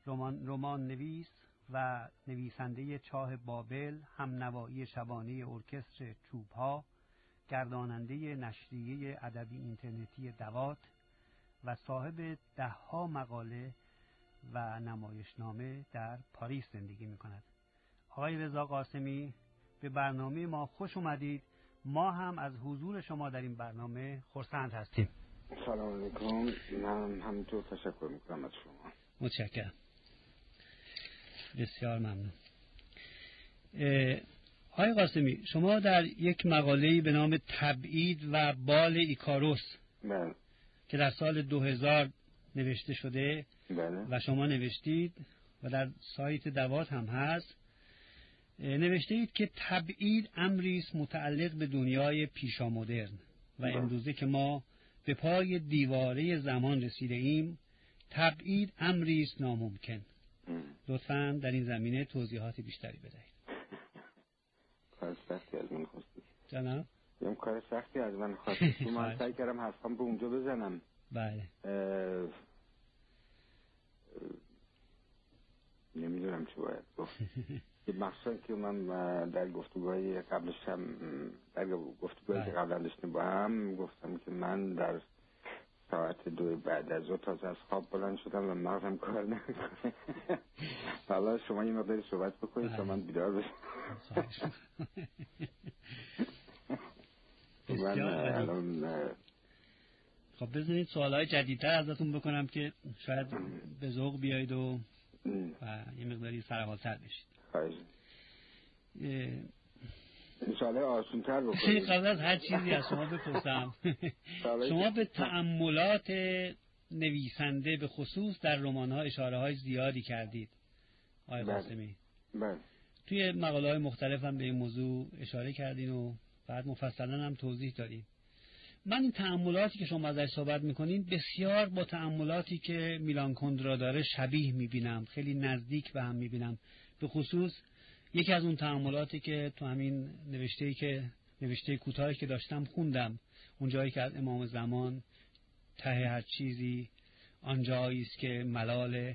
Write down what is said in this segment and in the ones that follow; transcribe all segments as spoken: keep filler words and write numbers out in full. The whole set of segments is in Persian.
رمان, رمان نویس و نویسنده چاه بابل، هم نوایی شبانه ارکستر چوبها، گرداننده نشریه ادبی اینترنتی دوات و صاحب دهها مقاله و نمایشنامه در پاریس زندگی می کند. آقای رضا قاسمی، به برنامه ما خوش اومدید. ما هم از حضور شما در این برنامه خرسند هستیم. سلام علیکم. من همینطور تشکر میکنم از شما. متشکرم. بسیار ممنون. آقای قاسمی، شما در یک مقاله‌ای به نام تبعید و بال ایکاروس بله. که در سال دو هزار نوشته شده بله. و شما نوشتید و در سایت دوات هم هست، نوشته اید که تبعید امری است متعلق به دنیای پیشامدرن و امروزه که ما به پای دیواره زمان رسیده ایم، تبعید امری است ناممکن. لطفاً در این زمینه توضیحات بیشتری بدهید. کار سختی از من خواستی. جناب؟ یه کار سختی از من خواستی. تو من سعی کردم حرفم به اونجا بزنم. بله. نمیدونم چی باید گفت. یه مخصوصا که من در گفتگوهای قبلش هم در گفتگوهایی که قبلا داشتیم با هم گفتم که من در ساعت دو بعد از ظهر تازه از خواب بلند شدم و مغزم کار نمیکنه. حالا شما یه مقداری صحبت بکنید تا من بیدار بشم. من الان خب بزنید سوالای جدیدتر ازتون بکنم که شاید به ذوق بیایید و و یه مقداری سرحال‌تر بشید. خواهش. سوالای آسان‌تر بکنید. قبل از هر چیزی از شما بپرسم، شما به تأملات نویسنده به خصوص در رمان‌ها اشاره‌های زیادی کردید آقای قاسمی. بله. توی مقاله‌های مختلف هم به این موضوع اشاره کردین و بعد مفصلا هم توضیح دادین. من این تأملاتی که شما ازش صحبت میکنین بسیار با تأملاتی که میلان کندرا داره شبیه میبینم، خیلی نزدیک به هم میبینم. به خصوص یکی از اون تأملاتی که تو همین نوشته‌ای که نوشته کوتاهی که داشتم خوندم، اون جایی که از امام زمان ته هر چیزی آنجایی است که ملال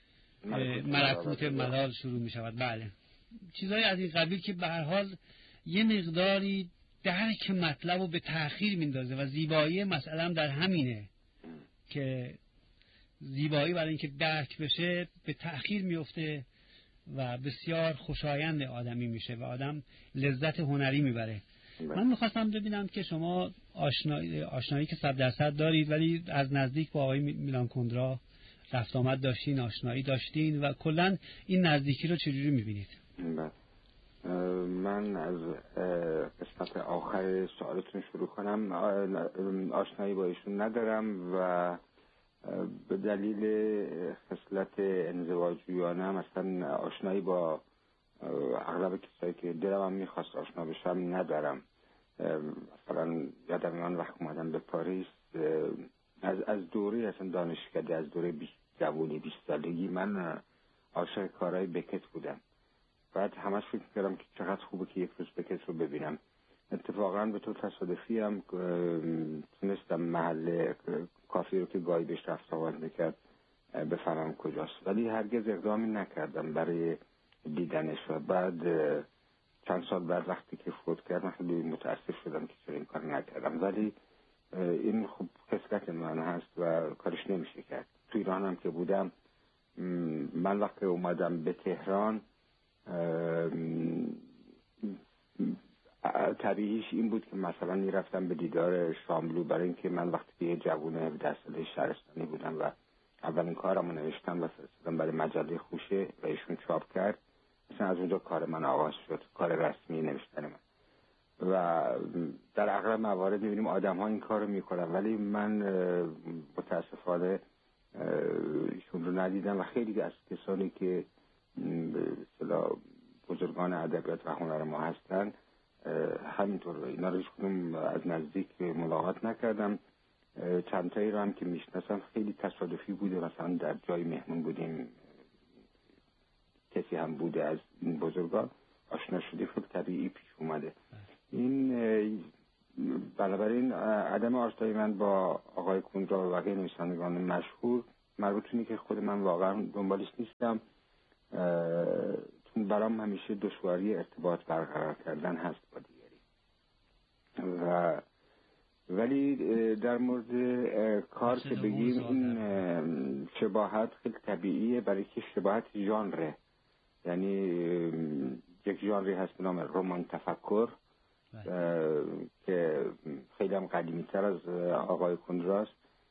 ملکوت ملال شروع میشود. بله، چیزایی از این قبیل که به هر حال یه مقداری درک مطلب رو به تأخیر میندازه و زیبایی مسئله هم در همینه که زیبایی برای اینکه درک بشه به تأخیر میفته و بسیار خوشایند آدمی میشه و آدم لذت هنری میبره. من میخواستم ببینم که شما آشنایی آشنایی که صد درصد دارید ولی از نزدیک با آقای میلان کندرا رفت آمد داشتین، آشنایی داشتین و کلا این نزدیکی رو چجوری میبینید؟ بله. من از قسمت آخر سوالتون شروع کنم. آشنایی با ایشون ندارم و به دلیل خصلت انزواجویانه هم اصلا آشنایی با اغلب کسایی که دلم هم میخواست آشنا بشم ندارم. مثلا یادم من وقت اومدم به پاریس از از دوره اصلا دانشکده، از دوره جوانی بیست سالگی من عاشق کارهای بکت بودم. بعد همش فکر کردم که چقدر خوبه که یک روز بکت رو ببینم. اتفاقا به طور تصادفی هم تونستم محل کافی رو که گاهی بهش رفت آمد میکرد بفهمم کجاست، ولی هرگز اقدامی نکردم برای دیدنش. و بعد چند سال بعد وقتی که فوت کرد من خیلی متاسف شدم که چرا این کار نکردم، ولی این خب خصلت من هست و کارش نمیشه کرد. تو ایران هم که بودم، من وقتی اومدم به تهران طبیعیش این بود که مثلا میرفتم به دیدار شاملو، برای اینکه من وقتی که یه جوونه هفده ساله شهرستانی بودم و اولین کارمو نوشتم و فرستادم برای مجله خوشه و ایشون چاپ کرد، مثلا از اونجا کار من آغاز شد، کار رسمی نوشتن من. و در اغلب موارد میبینیم آدم ها این کار رو میکنن، ولی من متاسفانه ایشون رو ندیدم و خیلی از کسانی که مثلا بزرگان ادبیات و هنر ما هستن همینطور اینا رو هیچکدوم از نزدیک ملاقات نکردم. چند تایی رو هم که میشناسم خیلی تصادفی بوده، مثلا در جای مهمون بودیم کسی هم بوده از این بزرگان آشنا شدی، خود طبیعی پیش اومده. این بنابراین عدم آشنایی من با آقای کندرا و بقیه نویسندگان مشهور مربوط اینه که خود من واقعا دنبالش نیستم، چون برام همیشه دشواری ارتباط برقرار کردن هست با دیگری. و ولی در مورد کار که بگیم این شباهت خیلی طبیعیه، برای که شباهت ژانره، یعنی یک ژانری هست به نام رمان تفکر که خیلی هم قدیمی تر از آقای کندراست.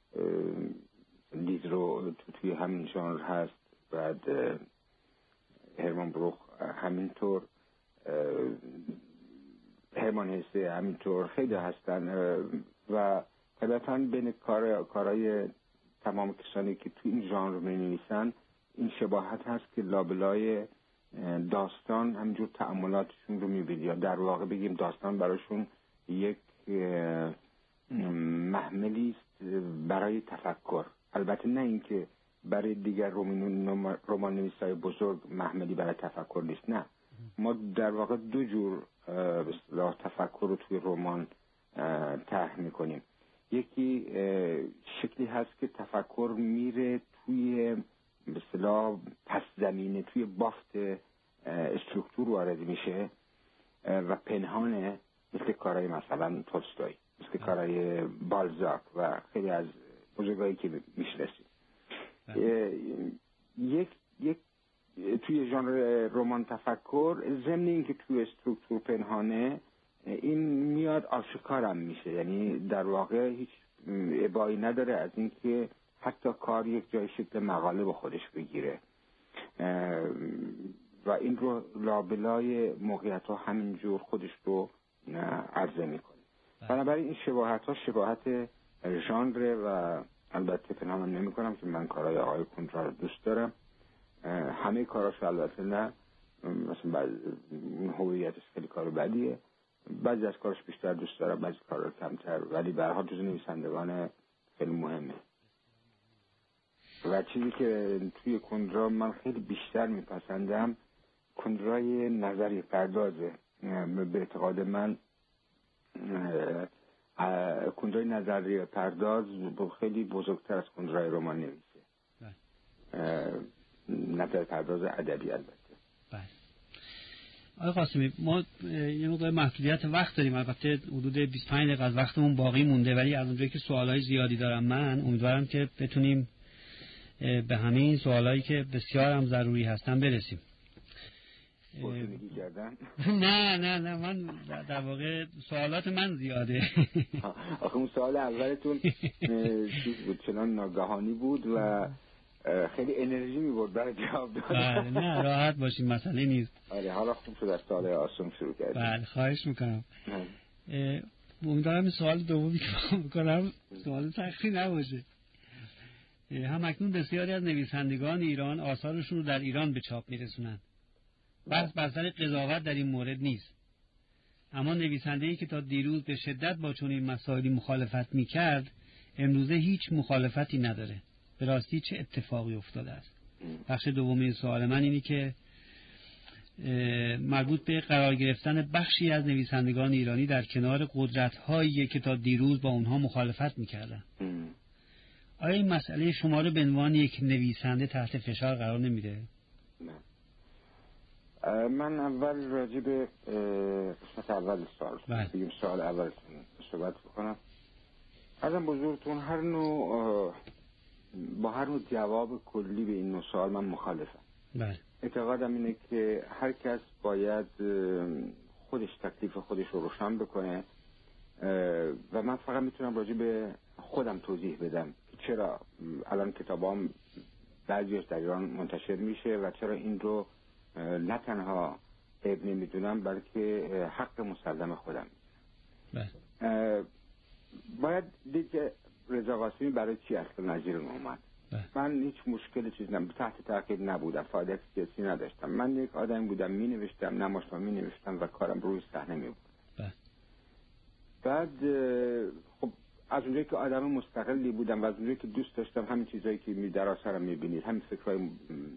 دیدرو تو توی همین ژانر هست، بعد هرمان بروخ همینطور، هرمان هسه همینطور، خیلی هستن و طبعا بین کار کارهای تمام کسانی که تو این ژانر می نویسن این شباهت هست که لابلای داستان همینجور تأملاتشون رو میبینی، یا در واقع بگیم داستان براشون یک محملی است برای تفکر. البته نه اینکه برای دیگر رمان نویسای بزرگ محملی برای تفکر نیست، نه، ما در واقع دو جور به اصطلاح تفکر رو توی رمان طرح میکنیم. یکی شکلی هست که تفکر میره توی به اصطلاح پس زمینه، توی بافت استرکتور وارد میشه و پنهانه، مثل کارهای مثلا تولستوی، مثل کارهای بالزاک و خیلی از بزرگایی که میشناسید. یک یک توی ژانر رمان تفکر ضمن این که توی استرکتور پنهانه، این میاد آشکارم میشه، یعنی در واقع هیچ ابایی نداره از اینکه حتی کار یک جای شکل مقاله به خودش بگیره و این رو لابلای موقعیت ها همینجور خودش رو عرضه میکنه. بنابراین این شباهت ها شباهت ژانر و البته پنهان نمی کنم که من کارهای آقای کندرا رو دوست دارم، همه کاراش البته نه، مثلا هویتش خیلی کار بدیه، بعضی از کارش بیشتر دوست دارم، بعضی کارا کمتر، ولی به هر حال جزو نویسندگان خیلی مهمه. و چیزی که توی کندرا من خیلی بیشتر میپسندم کندرای نظری پردازه. به اعتقاد من کندرای نظری پرداز خیلی بزرگتر از کندرای رمان نویسه، نظر پرداز ادبی البته. بله. آقای قاسمی، ما یه مقدار محدودیت وقت داریم، البته حدود بیست و پنج دقیقه از وقتمون باقی مونده، ولی از اونجایی که سوالای زیادی دارم من امیدوارم که بتونیم به همین سوالایی که بسیار هم ضروری هستن برسیم. نه نه نه من در واقع سوالات من زیاده. آخه اون سوال اولتون چیز بود، چنان ناگهانی بود و خیلی انرژی می‌برد برای جواب دادن. نه راحت باشین، مسئله نیست. آره حالا خوب شد از سوال آسون شروع کردیم. بله خواهش میکنم. امیدوارم این سوال دومی که بکنم سوال سختی نباشه. هم اکنون بسیاری از نویسندگان ایران آثارشون رو در ایران به چاپ میرسونن. بس بر سر قضاوت در این مورد نیست. اما نویسنده‌ای که تا دیروز به شدت با چنین مسائلی مخالفت میکرد امروزه هیچ مخالفتی نداره. به راستی چه اتفاقی افتاده است؟ بخش دومی سوال من اینی که مربوط به قرار گرفتن بخشی از نویسندگان ایرانی در کنار قدرت‌هایی که تا دیروز با اونها مخالفت میکردن. آیا این مسئله شما رو به عنوان یک نویسنده تحت فشار قرار نمیده؟ من اول راجع به قسمت اول سوال بگیم، سوال اول صحبت بکنم. ازم بزرگتون هر نوع با هر نوع جواب کلی به این نوع سوال من مخالفم. بله. اعتقادم اینه که هر کس باید خودش تکلیف خودش رو روشن بکنه و من فقط میتونم راجع به خودم توضیح بدم که چرا الان کتابام بعضیش در ایران منتشر میشه و چرا این رو نه تنها عیب نمیدونم بلکه حق مسلم خودم. بله. باید دید که رضا قاسمی برای چی اصلا نظیر اومد. من هیچ مشکل چیز نم تحت تعقیب نبودم، فعالیت سیاسی نداشتم، من یک آدم بودم می نوشتم، نمایشنامه می نوشتم و کارم روی صحنه می بود. بعد خب از اونجایی که آدم مستقلی بودم و از اونجایی که دوست داشتم همین چیزایی که می در آثارم می بینید، همین فکرهای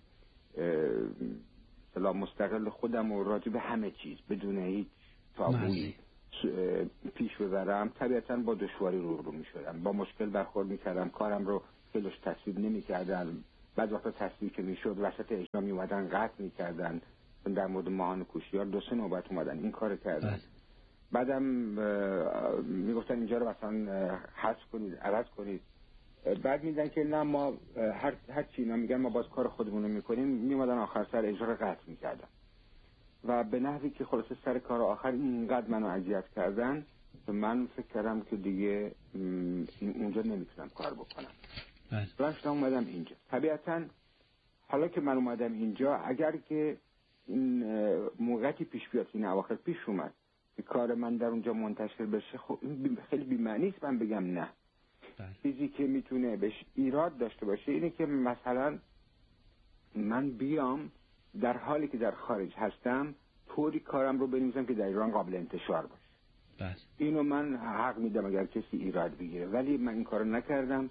اصلا مستقل خودم و راجع به همه چیز بدون هیچ تابویی پیش ببرم، طبیعتاً با دشواری روبرو می شدم، با مشکل برخورد می کردم، کارم رو جلوش تصویب نمی‌کردن، بعض وقتا تصویب که میشد وسط اجرا میومدن قطع می‌کردن. در مورد ماهان کوشیار دو سه نوبت اومدن این کار کردن. بله. بعدم میگفتن اینجا رو مثلا حذف کنید، عوض کنید. بعد میدن که نه ما هر هر چی اینا میگن ما باز کار خودمون رو میکنیم، میومدن آخر سر اجرا رو قطع میکردن و به نحوی که خلاصه سر کار آخر اینقدر منو اذیت کردن که من فکر کردم که دیگه اونجا نمیتونم کار بکنم. بله. شدم اومدم اینجا. طبیعتاً حالا که من اومدم اینجا، اگر که این موقعی پیش بیاد، این اواخر پیش اومد که کار من در اونجا منتشر بشه، خب این خیلی بی‌معنی است من بگم نه. چیزی که میتونه بهش ایراد داشته باشه اینه که مثلا من بیام در حالی که در خارج هستم طوری کارم رو بنویسم که در ایران قابل انتشار باشه. بس. اینو من حق میدم اگر کسی ایراد بگیره، ولی من این کارو نکردم.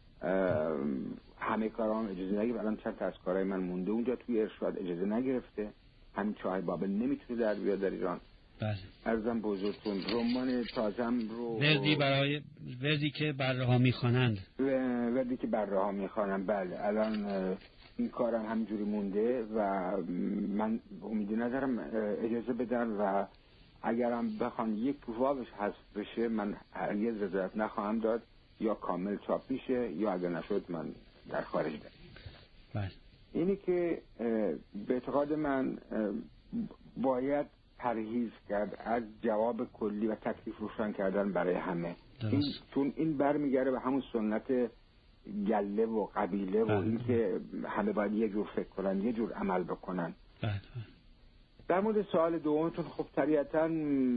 همه کارام اجازه نگرفت. الان چند تا از کارهای من مونده اونجا توی ارشاد اجازه نگرفته. همین چای بابل نمیتونه در بیاد در ایران. بله. عرضم بزرگتون رمان تازم رو وردی برای وردی که برها میخوانند وردی که برها میخوانند بله. الان این کارم همجوری مونده و من امیدی ندارم اجازه بدن و اگرم بخوان یک واوش حذف بشه من هرگز رضایت نخواهم داد، یا کامل چاپ میشه یا اگر نشد من در خارج برم. بله. اینی که به اعتقاد من باید پرهیز کرد از جواب کلی و تکلیف روشن کردن برای همه. این چون این برمیگره به همون سنت گله و قبیله و این که همه باید یه جور فکر کنن، یه جور عمل بکنن. بله. در مورد سوال دومتون خب طبیعتاً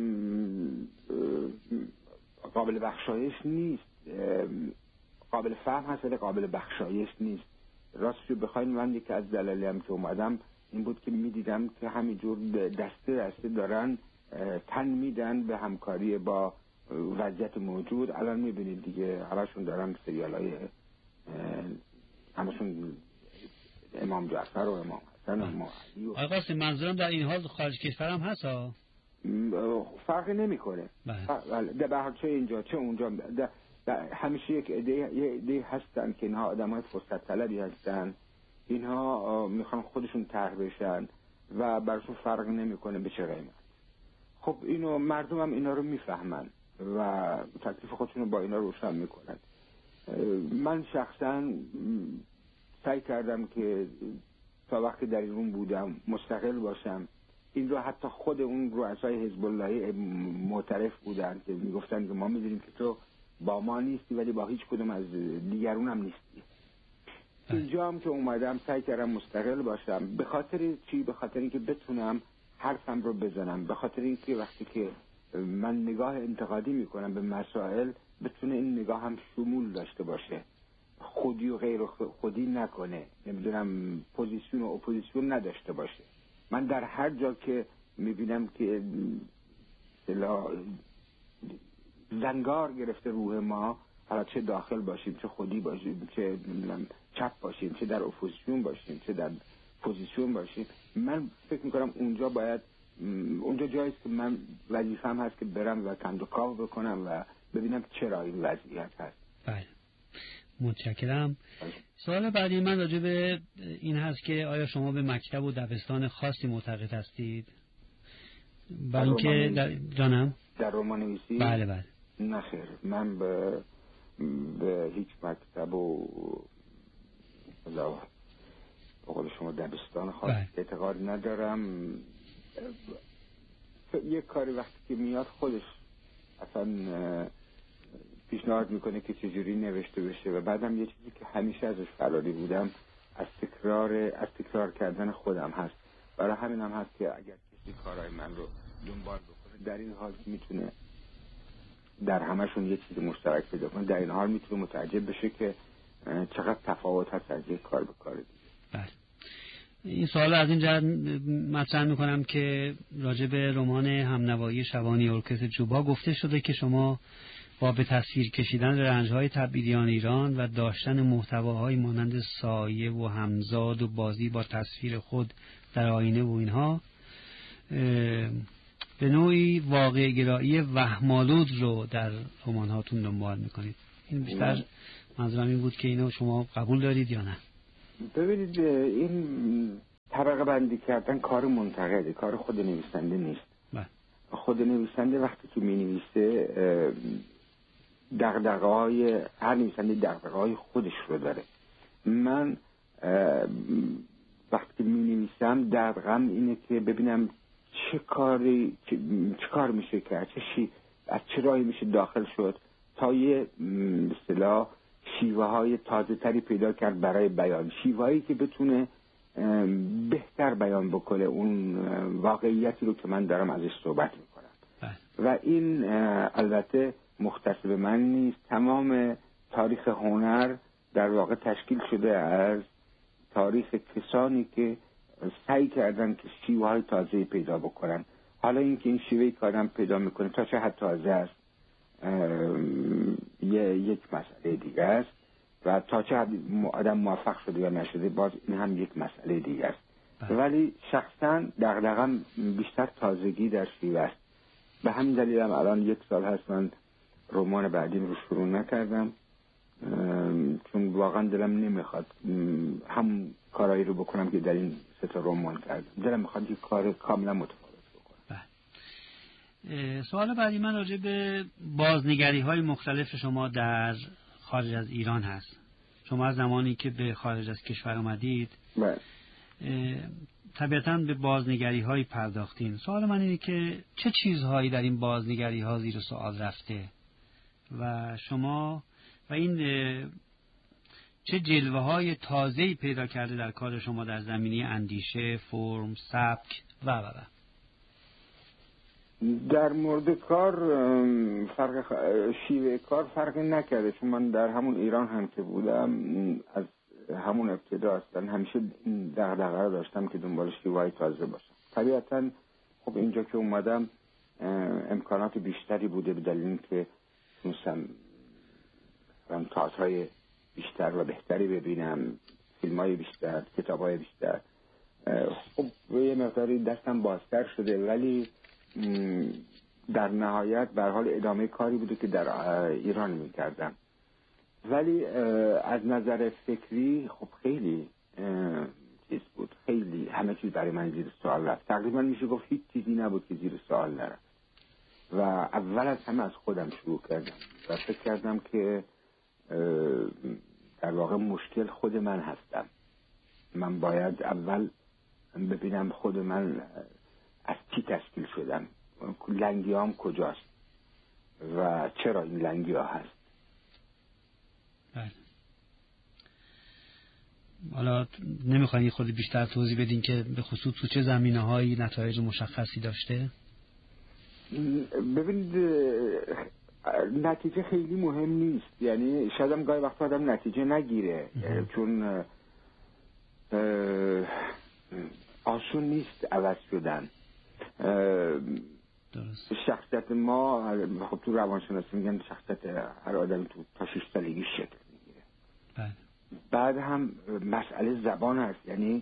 قابل بخشایش نیست، قابل فهم هست ولی قابل بخشایش نیست. راستشو بخواین من یکی از دلایلی هم که اومدم این بود که میدیدم که همینجور دسته دسته دارن تن میدن به همکاری با وضعیت موجود. الان میبینید دیگه همشون دارن سریال های همشون امام جعفر و امام حسن و امام علی و... آقا قاسم منظورم در این حال خارج کشور هم هست ها؟ فرقی نمیکنه. در به هر چه اینجا چه اونجا همیشه یک ایده ایده هستن که اینها آدمای فرصت طلبی هستن، اینها میخوان خودشون طرح بشن و براشون فرق نمیکنه به چه قیمت. خب اینو مردم هم اینا رو میفهمن و تکلیف خودشون رو با اینا روشن میکنن. من شخصا سعی کردم که تا وقتی در ایران بودم مستقل باشم. این رو حتی خود اون رؤسای حزب الله معترف بودن که میگفتن که ما میدونیم که تو با ما نیستی ولی با هیچ کدوم از دیگرون هم نیستی. اینجا هم که اومدم سعی کردم مستقل باشم. به خاطر چی؟ به خاطر اینکه بتونم حرفم رو بزنم، به خاطر اینکه وقتی که من نگاه انتقادی میکنم به مسائل بتونه این نگاه هم شمول داشته باشه، خودی و غیر خودی نکنه، نمیدونم پوزیسیون و اپوزیسیون نداشته باشه. من در هر جا که میبینم که زنگار گرفته روح ما، حالا چه داخل باشیم چه خودی باشیم، چه چپ باشیم چه در اپوزیسیون باشیم چه در پوزیسیون باشیم، من فکر میکنم اونجا باید اونجا جایی است که من وظیفه‌ام هست که برم و کندوکاو بکنم و ببینم چرا این وضعیت هست. بله متشکرم. سوال بعدی من راجع به این هست که آیا شما به مکتب و دبستان خاصی معتقد هستید؟ برای اینکه در جانم در رمان نویسی؟ بله بله. نه خیر، من به به هیچ مکتب و به قول شما دبستان خاص بله. اعتقاد ندارم. یک کاری وقتی که میاد خودش اصلا پیشنهاد میکنه که چجوری نوشته بشه و بعدم یه چیزی که همیشه ازش فراری بودم از تکرار از تکرار کردن خودم هست. برای همین هم هست که اگر کسی کارهای من رو دنبال بکنه در این حال میتونه در همشون یه چیز مشترک پیدا کنه، در این حال میتونه متعجب بشه که چقدر تفاوت هست از یک کار به کار دیگه. بله. این سوال از این جهت مطرح میکنم که راجع به رمان همنوایی شبانی ارکستر جوبا گفته شده که شما با به تصویر کشیدن رنج‌های تبعیدیان ایران و داشتن محتواهای مانند سایه و همزاد و بازی با تصویر خود در آینه و اینها به نوعی واقع گرایی وهم‌آلود رو در رمان‌هاتون دنبال میکنید. این بیشتر منظورم این بود که اینو شما قبول دارید یا نه؟ ببینید این طبقه بندی کردن کار منتقده، کار خود نویسنده نیست. بله. خود نویسنده وقتی که می نویسه دغدغه‌های هر نویسنده دغدغه‌های خودش رو داره. من وقتی می نویسم دغدغه‌م اینه که ببینم چه کاری چه, چه کار میشه کرد، چه شی از چه راهی میشه داخل شد تا یه به اصطلاح شیوه های تازه تری پیدا کرد برای بیان، شیوه هایی که بتونه بهتر بیان بکنه اون واقعیتی رو که من دارم ازش صحبت میکنم. و این البته مختص به من نیست، تمام تاریخ هنر در واقع تشکیل شده از تاریخ کسانی که سعی کردن که شیوه های تازه پیدا بکنن. حالا اینکه این شیوه کارم پیدا میکنه تا چه حد تازه است یه یک مسئله دیگه است و تا چه حد آدم موفق شده یا نشده باز این هم یک مسئله دیگه است. ولی شخصا دغدغه‌ام بیشتر تازگی در شیوه است. به همین دلیل هم الان یک سال هست من رمان بعدیم رو شروع نکردم، چون واقعا دلم نمیخواد هم کارایی رو بکنم که در این سه تا رمان کردم. دلم میخواد یک کار کاملا متفاوت بکنم. سوال بعدی من راجع به بازنگری های مختلف شما در خارج از ایران هست. شما از زمانی که به خارج از کشور آمدید طبیعتاً به بازنگری های پرداختین. سوال من اینه که چه چیزهایی در این بازنگری ها زیر سوال رفته و شما و این چه جلوه های تازه‌ای پیدا کرده در کار شما در زمینه اندیشه، فرم، سبک و و و در مورد کار فرق شیوه کار فرقی نکرده، چون من در همون ایران هم که بودم از همون ابتدا اصلا همیشه این دغدغه رو داشتم که دنبال شیوه‌های تازه باشم. طبیعتاً خب اینجا که اومدم امکانات بیشتری بوده به دلیل اینکه تونستم تئاترهای بیشتر و بهتری ببینم، فیلم‌های بیشتر، کتاب‌های بیشتر. خب یه مقداری دستم بازتر شده، ولی در نهایت به هر حال ادامه کاری بوده که در ایران می‌کردم. ولی از نظر فکری خب خیلی چیز بود، خیلی همه چیز برای من زیر سوال رفت. تقریبا میشه گفت هیچ چیزی نبود که زیر سوال نرفت و اول از همه از خودم شروع کردم و فکر کردم که در واقع مشکل خود من هستم. من باید اول ببینم خود من از چی تشکیل شدم، لنگیام کجاست و چرا این لنگی ها هست. بله. حالا نمیخواین خود بیشتر توضیح بدین که به خصوص تو چه زمینه هایی نتایج مشخصی داشته؟ ببینید نتیجه خیلی مهم نیست، یعنی شاید هم گاهی وقتا آدم نتیجه نگیره چون آسون نیست عوض شدن. درست. شخصیت ما خب تو روانشناسی میگن شخصیت هر آدمی تو تا شش سالگی شکل میگیره. بله. بعد هم مسئله زبان هست، یعنی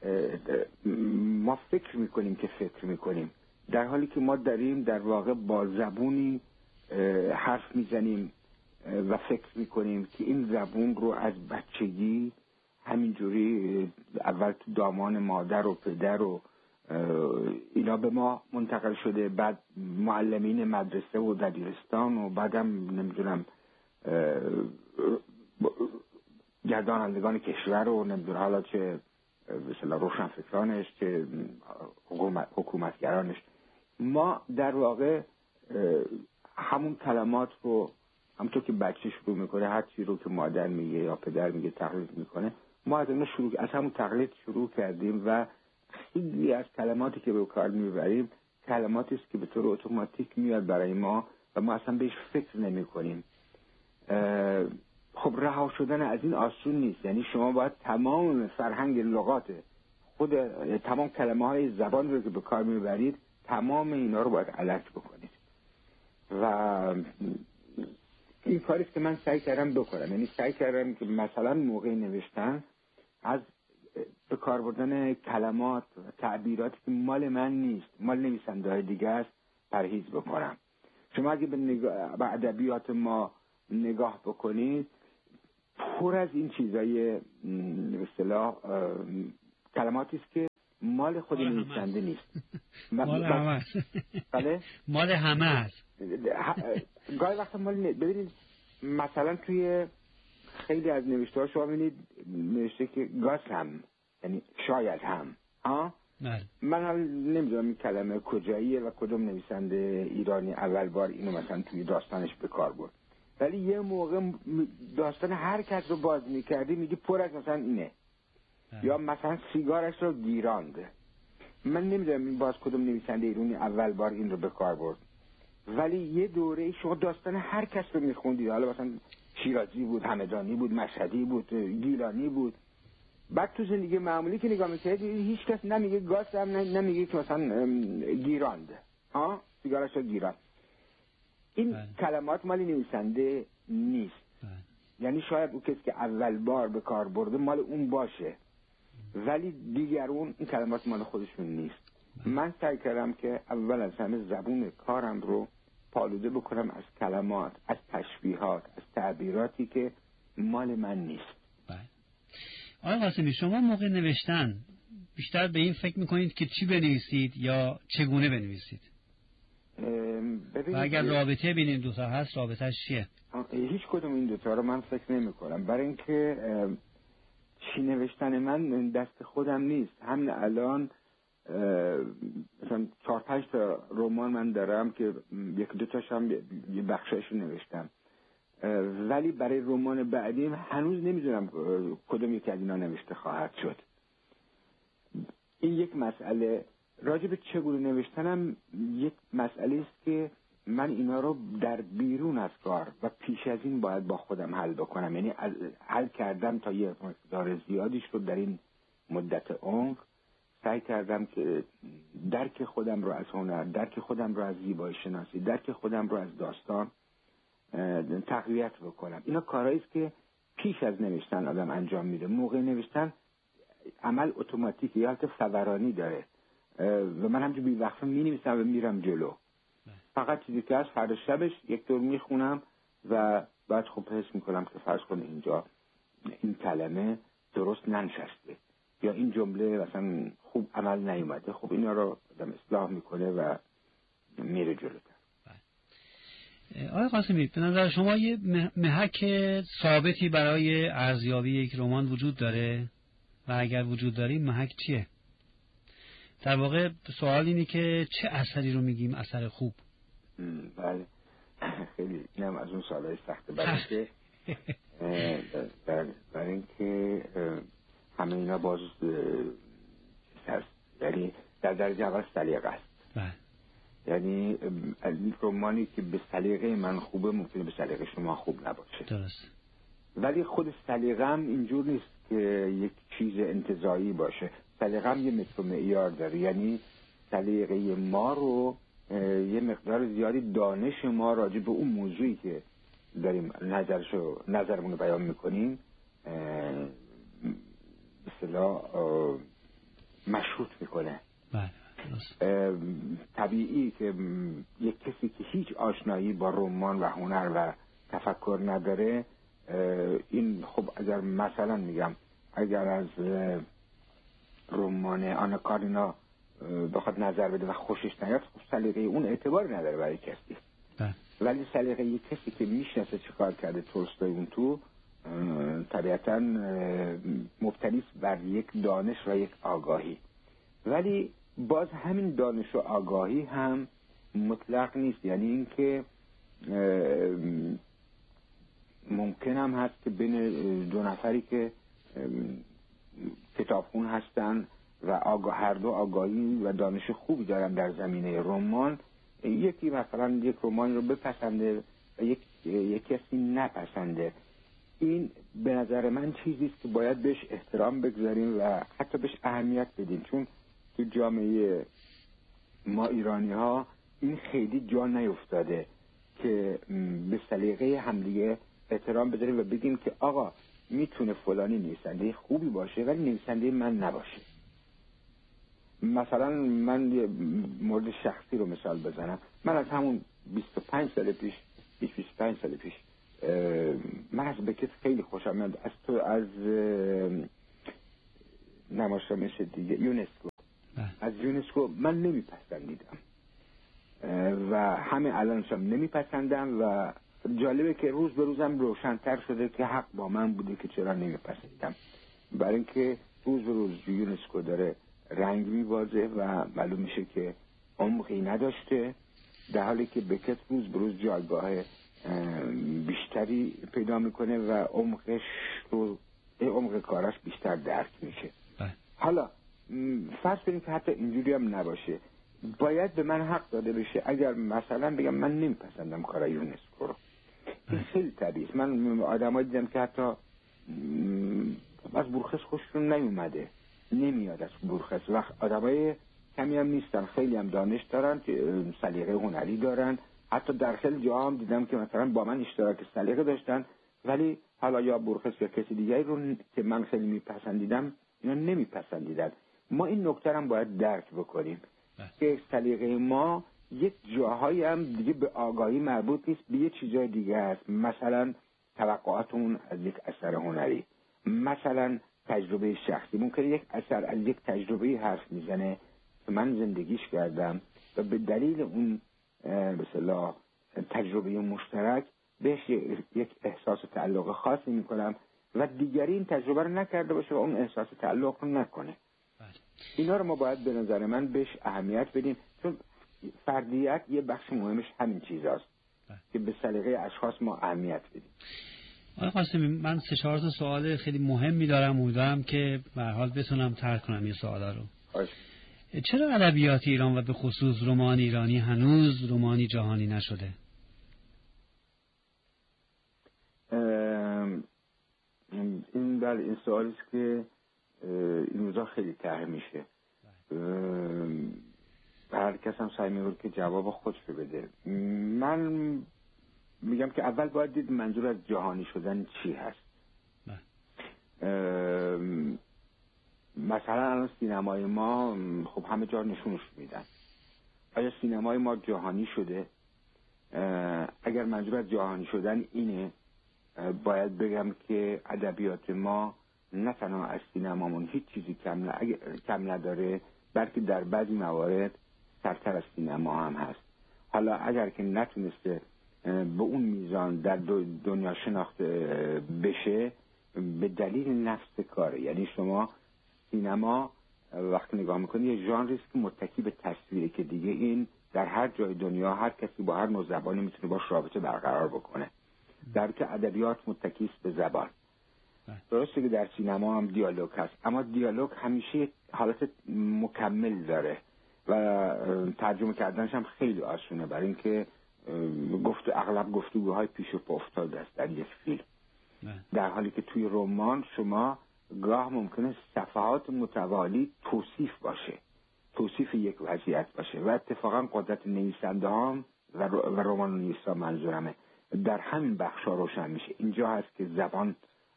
ما فکر میکنیم که فکر میکنیم در حالی که ما داریم در واقع با زبونی حرف میزنیم و فکر میکنیم که این زبون رو از بچگی همینجوری اول تو دامان مادر و پدر و اینا به ما منتقل شده، بعد معلمین مدرسه و دبیرستان و بعدم نمیدونم گردانندگان کشور و نمیدونم حالا چه مثلا روشنفکرانش چه حکومت، حکومتگرانش. ما در واقع همون کلمات رو همونطور که بچه شروع میکنه هر چیزی رو که مادر میگه یا پدر میگه تقلید میکنه، ما از اون شروع از همون تقلید شروع کردیم و خیلی از کلماتی که به کار میبریم کلماتی است که به طور اتوماتیک میاد برای ما و ما اصلا بهش فکر نمی کنیم. خب رها شدن از این آسون نیست، یعنی شما باید تمام فرهنگ لغات خود تمام کلمه های زبان رو که به کار میبرید تمام اینا رو باید علک بکنید و این کاری است که من سعی کردم بکنم. یعنی سعی کردم که مثلا موقع نوشتن از به کار بردن کلمات و تعبیراتی که مال من نیست، مال نویسنده های دیگه است پرهیز بکنم. شما اگه به, نگاه... به ادبیات ما نگاه بکنید پر از این چیزای به اصطلاح کلماتی است که مال خود نویسنده نیست. مال همه است. بله مال همه است. گاهی وقتا مال ببینید مثلا توی خیلی از نوشته ها شما می‌بینید نوشته که گاز هم، یعنی شاید هم. ها بله. من هم نمیدونم این کلمه کجاییه و کدوم نویسنده ایرانی اول بار اینو مثلا توی داستانش به کار برد، ولی یه موقع داستان هر کس رو باز میکردی میگی پر از مثلا اینه. اه. یا مثلا سیگارش رو گیراند. من نمیدونم این باز کدوم نویسنده ایرانی اول بار این رو به کار برد، ولی یه دوره شما داستان هر کس رو میخوندید، حالا مثلا شیرازی بود، همدانی بود، مشهدی بود، گیلانی بود، بعد تو زندگی معمولی که نگاه میکردی هیچ کس نمیگه گاز هم نمیگه که مثلا گیراند، ها سیگارش رو گیراند. این بله. کلمات مال نویسنده نیست. بله. یعنی شاید اون کسی که اول بار به کار برده مال اون باشه، ولی دیگرون این کلمات مال خودشون نیست. بله. من سعی کردم که اول از همه زبون کارم رو پالوده بکنم از کلمات، از تشبیهات، از تعبیراتی که مال من نیست. بله. آقای قاسمی، شما موقع نوشتن بیشتر به این فکر میکنید که چی بنویسید یا چگونه بنویسید؟ و اگر رابطه بین این دوتا هست رابطهش چیه؟ هیچ کدوم این دوتا رو من فکر نمی کنم، برای اینکه چی نوشتن من دست خودم نیست. همین الان مثلا چهار پنج تا رمان من دارم که یک دو تاش هم یه بخشش نوشتم، ولی برای رمان بعدیم هنوز نمیدونم کدوم یکی از اینا نوشته خواهد شد. این یک مسئله. راجع به چگونه نوشتنم یک مسئله است که من اینا رو در بیرون از کار و پیش از این باید با خودم حل بکنم. یعنی حل کردم تا یه مقدار زیادیش رو در این مدت عمر سعی کردم که درک خودم رو از هنر، درک خودم رو از زیبایی شناسی، درک خودم رو از داستان تقویت بکنم. اینا کارهایی است که پیش از نوشتن آدم انجام میده. موقع نوشتن عمل اتوماتیک یا حالت فورانی داره و من همچون بی وقفه می نویسم و میرم جلو. فقط چیزی که از فردا شبش یک دور میخونم و بعد خب حس میکنم که فرض کن اینجا این کلمه درست ننشسته یا این جمله مثلا خوب عمل نیومده، خب اینا رو آدم اصلاح میکنه و میره جلوتر. آقای قاسمی، به نظر شما یه محک ثابتی برای ارزیابی یک رمان وجود داره و اگر وجود داره محک چیه؟ در واقع سوال اینه که چه اثری رو میگیم اثر خوب؟ بله خیلی اینم از اون سوالای سخته، برای که برای اینکه همه اینا باز هست، یعنی در درجه اول سلیقه است. بله. یعنی رمانی که به سلیقه من خوبه ممکنه به سلیقه شما خوب نباشه. درست. ولی خود سلیقه هم اینجور نیست که یک چیز انتزاعی باشه. سلیقه هم یه متر و معیار داره، یعنی سلیقه ما رو یه مقدار زیادی دانش ما راجع به اون موضوعی که داریم نظرشو نظرمون رو بیان میکنیم به اصطلاح مشروط میکنه. بله. طبیعی که یک کسی که هیچ آشنایی با رمان و هنر و تفکر نداره، این خب اگر مثلا میگم اگر از رمان آنا کارینا بخواد نظر بده و خوشش نیاد، خب سلیقه اون اعتباری نداره برای کسی. ولی سلیقه یک کسی که میشناسه چه کار کرده تولستوی اون تو طبیعتا مبتنی بر یک دانش و یک آگاهی، ولی باز همین دانش و آگاهی هم مطلق نیست. یعنی اینکه ممکن هم هست که بین دو نفری که کتابخون هستن و آگاه هر دو آگاهی و دانش خوبی دارن در زمینه رمان، یکی مثلا یک رمان رو بپسنده و یک یک کسی نپسنده، این به نظر من چیزی است که باید بهش احترام بگذاریم و حتی بهش اهمیت بدیم، چون تو جامعه ما ایرانی ها این خیلی جا نیفتاده که به سلیقه همدیگه احترام بذاریم و بگیم که آقا میتونه فلانی نویسنده خوبی باشه ولی نویسنده من نباشه. مثلا من مورد شخصی رو مثال بزنم، من از همون بیست و پنج سال پیش بیست و پنج سال پیش من از بکت خیلی خوشم میاد. از تو از نمایشنامه دیگه یونسکو، از یونسکو من نمیپسندیدم و همه الانش هم نمیپسندم و جالبه که روز به روزم روشن‌تر شده که حق با من بوده که چرا نمیپسندیدم، برای اینکه روز به روز یونسکو داره رنگ میبازه و معلوم میشه که عمقی نداشته، در حالی که بکت روز به روز جایگاه بیشتری پیدا میکنه و عمقش رو عمق کاراش بیشتر درک میشه. حالا فرض کنیم که حتی اینجوری هم نباشه، باید به من حق داده بشه اگر مثلا بگم من نمیپسندم کارای یونسکو رو. این خیلی طبیعیه. من آدمایی دیدم که حتی از بورخس خوششون نیومده، نمیاد از بورخس، وقت آدمای کمی هم نیستن، خیلی هم دانش دارن، سلیقه هنری دارن، حتی در خیلی جاها هم دیدم که مثلا با من اشتراک سلیقه داشتن، ولی حالا یا بورخس یا کسی دیگری رو که من خیلی میپسندیدم اینا نمیپسندیدن. ما این نکته هم باید درک بکنیم که سلیقه ما یک جاهایی هم دیگه به آگاهی مربوط نیست، به یه چیزای دیگه است. مثلا توقعاتمون از یک اثر هنری، مثلا تجربه شخصی. ممکنه یک اثر از یک تجربه حرف میزنه که من زندگیش کردم و به دلیل اون به اصطلاح تجربه مشترک بهش یک احساس تعلق خاصی میکنم و دیگری این تجربه رو نکرده باشه و اون احساس تعلق رو نکنه. اینا رو ما باید به نظر من بهش اهمیت بدیم، چون فردیت یه بخش مهمش همین چیزاست که به سلیقه اشخاص ما اهمیت بدیم. آقای قاسمی، من سه چهار تا سوال خیلی مهمی دارم، امیدوارم که به هر حال بتونم طرح کنم این سوالا رو. باش. چرا ادبیات ایران و به خصوص رمان ایرانی هنوز رمانی جهانی نشده؟ این بله این سوالی است که این روزا خیلی طرح میشه. هر کس هم سعی میکنه که جواب خودش رو بده. من میگم که اول باید دید منظور از جهانی شدن چی هست. مثلا الان سینمای ما خب همه جا نشونش میدن. آیا سینمای ما جهانی شده؟ اگر منظور از جهانی شدن اینه، باید بگم که ادبیات ما نه تنها از سینمامون هیچ چیزی کم, کم نداره، بلکه در بعضی موارد سرتر از سینما هم هست. حالا اگر که نتونسته به اون میزان در دنیا شناخته بشه به دلیل نفس کاره. یعنی شما سینما وقتی نگاه میکنی یه ژانری است که متکی به تصویره که دیگه این در هر جای دنیا هر کسی با هر نوع زبانی میتونه باش رابطه برقرار بکنه، در که ادبیات متکی است به زبان. درسته که در سینما هم دیالوگ هست، اما دیالوگ همیشه حالت مکمل داره و ترجمه کردنش هم خیلی آسونه، برای اینکه گفت اغلب گفتگوهای پیش و پا افتاده است در یک فیلم. در حالی که توی رمان شما گاه ممکنه صفحات متوالی توصیف باشه، توصیف یک وضعیت باشه و اتفاقا قدرت نویسنده هم و رمان نویسا منظورمه در همین بخشا روشن میشه. اینجا هست که زبان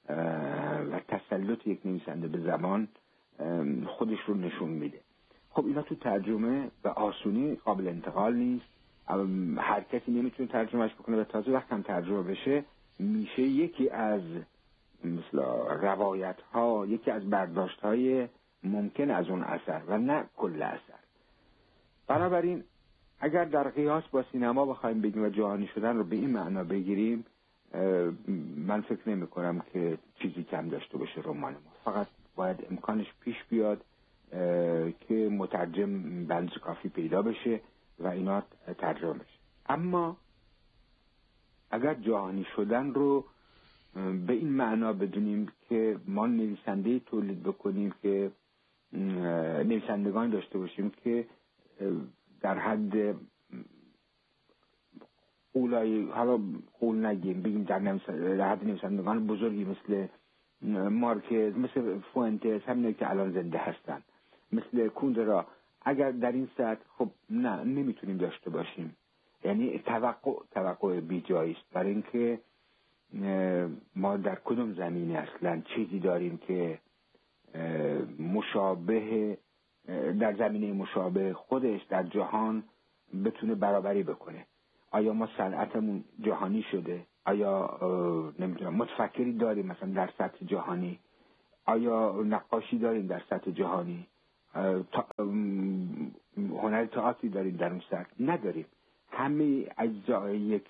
و تسلط یک نویسنده به زبان خودش رو نشون میده. خب اینا تو ترجمه و آسونی قابل انتقال نیست، هر کسی نمیتونه ترجمهش بکنه و تازه وقت هم ترجمه بشه میشه یکی از مثلا روایت ها، یکی از برداشت های ممکن از اون اثر و نه کل اثر. بنابراین اگر در قیاس با سینما بخوایم بگیم و جهانی شدن رو به این معنا بگیریم، من فکر نمی کنم که چیزی کم داشته باشه رمان ما. فقط باید امکانش پیش بیاد که مترجم بنز کافی پیدا بشه و اینا ترجمه بشه. اما اگر جهانی شدن رو به این معنا بدونیم که ما نویسنده تولید بکنیم که نویسندگان داشته باشیم که در حد اولای حالا قول نگیم بگیم در, در حد نویسندگان بزرگی مثل مارکز، مثل فوئنتس، همینه که الان زنده هستن، مثل کوندرا، اگر در این سطح خب نه نمیتونیم داشته باشیم. یعنی توقع توقع بی جایی است، برای اینکه ما در کدوم زمینه اصلا چیزی داریم که مشابه در زمینه مشابه خودش در جهان بتونه برابری بکنه. آیا ما صنعتمون جهانی شده؟ آیا نمیدونم متفکری داریم مثلا در سطح جهانی؟ آیا نقاشی داریم در سطح جهانی؟ تا... هنر تئاتری داریم در اون سطح؟ نداریم. همه اجزای یک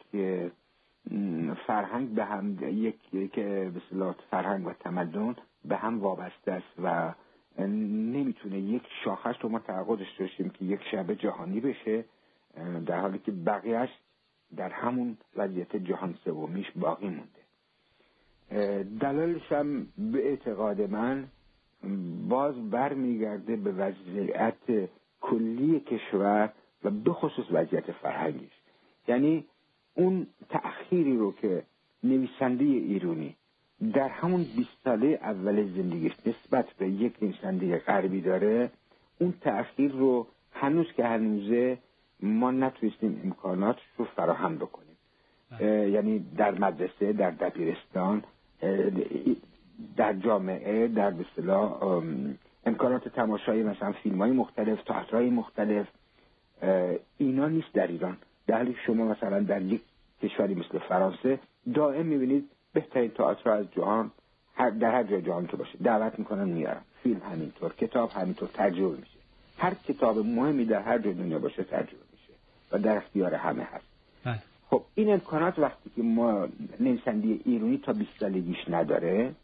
فرهنگ به هم، یک که به اصطلاح فرهنگ و تمدن به هم وابسته است و نمیتونه یک شاخش رو ما توقع داشته باشیم که یک شبه جهانی بشه در حالی که بقیهش در همون وضعیت جهان سومیش باقی مونده. دلایلش هم به اعتقاد من باز برمیگرده به وضعیت کلی کشور و به خصوص وضعیت فرهنگیش. یعنی اون تأخیری رو که نویسنده ایرانی در همون بیست ساله اول زندگیش نسبت به یک نویسنده غربی داره، اون تأخیر رو هنوز که هنوزه ما نتونستیم امکانات رو فراهم بکنیم. یعنی در مدرسه، در دبیرستان، در جامعه، در به اصطلاح امکانات تماشای مثلا فیلم‌های مختلف، تئاترهای مختلف، اینا نیست در ایران. در حالی که شما مثلا در یک کشوری مثل فرانسه دائم می‌بینید بهترین تئاترها از جهان هر در هر جای جهان که باشه دعوت میکنن میارن، فیلم همینطور، کتاب همینطور ترجمه میشه. هر کتاب مهمی در هر جای دنیا باشه ترجمه میشه و در اختیار همه هست. اه. خب این امکانات وقتی که ما نویسنده ایرانی تا بیست سالگیش نداره،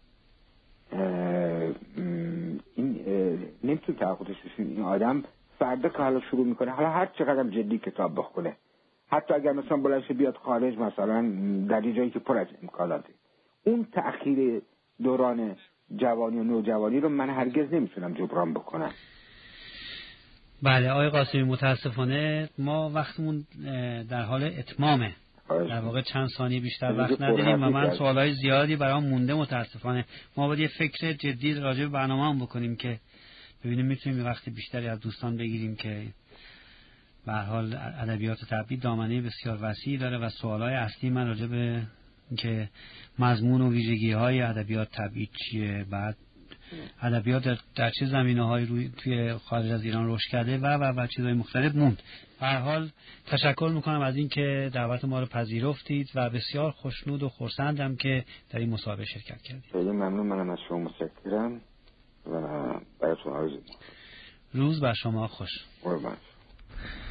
این نمیتونه توقعش بشه این آدم فردا که حالا شروع میکنه، حالا هر چقدر جدی کتاب بخونه، حتی اگر مثلا بلنش بیاد خارج مثلا در یه جایی که پر از امکاناته، اون تأخیر دوران جوانی و نوجوانی رو من هرگز نمیتونم جبران بکنم. بله آقای قاسمی، متاسفانه ما وقتمون در حال اتمامه، در واقع چند ثانیه بیشتر وقت نداریم و من سوالای زیادی برام مونده. متاسفانه ما باید یه فکر جدی راجع به برنامه‌مون بکنیم که ببینیم میتونیم وقت بیشتری از دوستان بگیریم که به هر حال ادبیات تبعید دامنه بسیار وسیعی داره و سوالای اصلی من راجع به اینکه مضمون و ویژگی‌های ادبیات تبعید چیه، بعد ادبیات در چه زمینه‌هایی روی توی خارج از ایران رشد کرده و و و چیزهای مختلف موند. به هر حال تشکر میکنم از اینکه دعوت ما رو پذیرفتید و بسیار خوشنود و خرسندم که در این مسابقه شرکت کردید. خیلی ممنون، منم از شما متشکرم و براتون آرزو. روز بر شما خوش. قربان.